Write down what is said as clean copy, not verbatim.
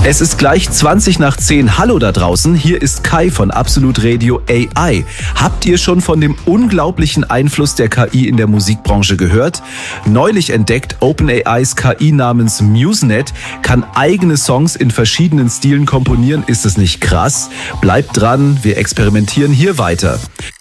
Es ist gleich 20 nach 10. Hallo da draußen, hier ist Kai von Absolut Radio AI. Habt ihr schon von dem unglaublichen Einfluss der KI in der Musikbranche gehört? Neulich entdeckt, OpenAIs KI namens MuseNet kann eigene Songs in verschiedenen Stilen komponieren. Ist es nicht krass? Bleibt dran, wir experimentieren hier weiter.